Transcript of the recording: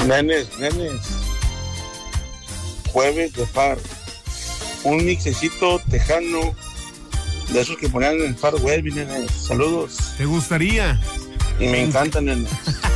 Nenes, jueves de Far, un mixecito tejano de esos que ponían en el Far West, nenes. Saludos. ¿Te gustaría? Y me encantan, nenes.